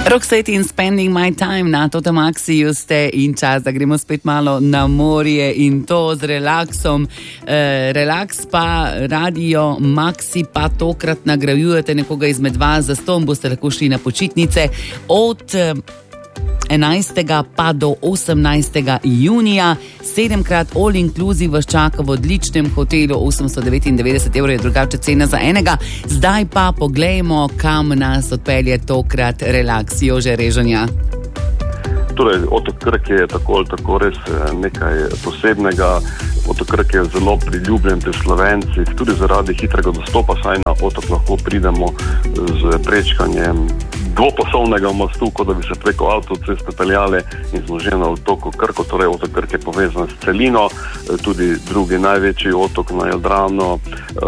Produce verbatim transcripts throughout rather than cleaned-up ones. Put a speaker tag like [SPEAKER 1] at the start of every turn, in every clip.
[SPEAKER 1] Roxette in Spending My Time na Totemaxiju ste in čas, da gremo spet malo na morje in to z relaksom. E, relaks pa Radio Maxi pa tokrat nagrajujete nekoga izmed vas, za ston boste lahko šli na počitnice od enajstega pa do osemnajstega junija. Sedemkrat all inclusive vas čaka v odličnem hotelu, osemsto devetindevetdeset evrov je drugače cena za enega. Zdaj pa poglejmo, kam nas odpelje tokrat relaks. Jože Režanja.
[SPEAKER 2] Torej, otok Krk je tako ali tako res nekaj posebnega. Otok Krk je zelo priljubljen pri Slovencih, tudi zaradi hitrega dostopa, saj na otok lahko pridemo z prečkanjem dvopasovnega mostu, kot da bi se preko avtoceste peljali in smo že na otoku Krku. Torej, otok Krk je povezan s celino, tudi drugi največji otok na Jadranu,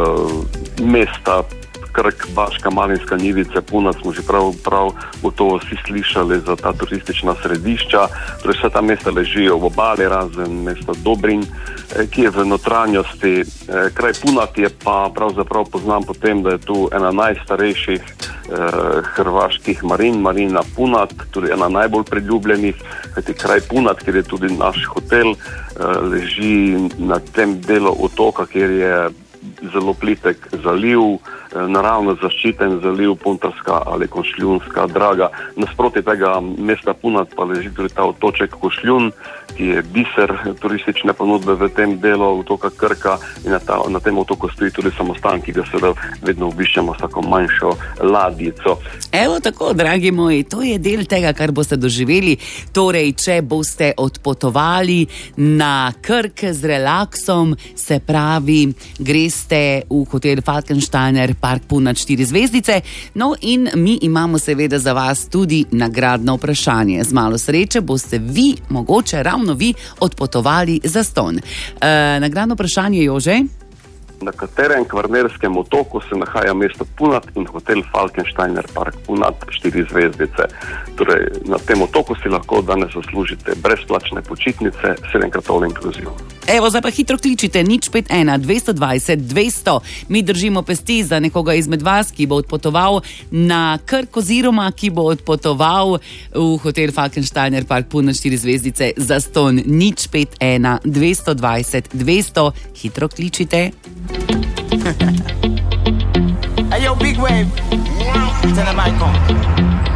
[SPEAKER 2] mesta Krk, Baška, Malinska, Njivice, Punac smo že prav, prav gotovo vsi slišali za ta turistična središča. Torej, vse ta mesta ležijo v obali, razen mesta Dobrin, ki je v notranjosti. Kraj Punat je pa pravzaprav poznan po tem, da je tu ena najstarejših eh, hrvaških marin, Marina Punat, tudi ena najbolj priljubljenih, kajti kraj Punat, kjer je tudi naš hotel, eh, leži na tem delu otoka, kjer je zelo plitek zaliv, naravno zaščiten zaliv, Puntarska ali Košljunska draga. Nasproti tega mesta Punat pa leži tudi ta otoček Košljun, ki je biser turistične ponudbe v tem delu otoka Krka, in na, ta, na tem otoku stoji tudi samostan, ki ga seveda vedno obiščemo s tako manjšo ladjico.
[SPEAKER 1] Evo tako, dragi moji, to je del tega, kar boste doživeli. Torej, če boste odpotovali na Krk z relaksom, se pravi, greste v hotel Falkensteiner Park Punat štiri zvezdice. No in mi imamo seveda za vas tudi nagradno vprašanje. Z malo sreče boste vi, mogoče ravno vi, odpotovali za ston. E, nagradno vprašanje, Jože?
[SPEAKER 2] Na katerem kvarnerskem otoku se nahaja mesto Punat in hotel Falkensteiner Park Punat štiri zvezdice. Torej, na tem otoku si lahko danes zaslužite brezplačne počitnice, sedemkrat all inclusive.
[SPEAKER 1] Evo, zdaj pa hitro kličite nič pet ena dvesto dvajset dvesto. Mi držimo pesti za nekoga izmed vas, ki bo odpotoval na Krk oziroma ki bo odpotoval v hotel Falkensteiner Park Punat štiri zvezdice za ston. Nič pet ena dvesto dvajset dvesto. Hitro kličite.
[SPEAKER 3] Hey yo, Big Wave. Tell them I come.